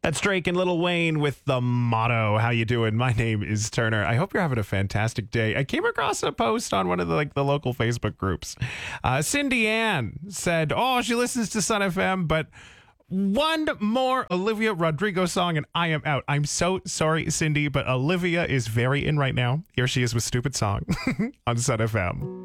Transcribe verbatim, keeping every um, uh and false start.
That's Drake and Lil Wayne with The Motto. How you doing? My name is Turner. I hope you're having a fantastic day. I came across a post on one of the like the local Facebook groups. Uh, Cindy Ann said, "Oh, she listens to Sun F M, but one more Olivia Rodrigo song and I am out." I'm so sorry, Cindy, but Olivia is very in right now. Here she is with Stupid Song on Sun F M.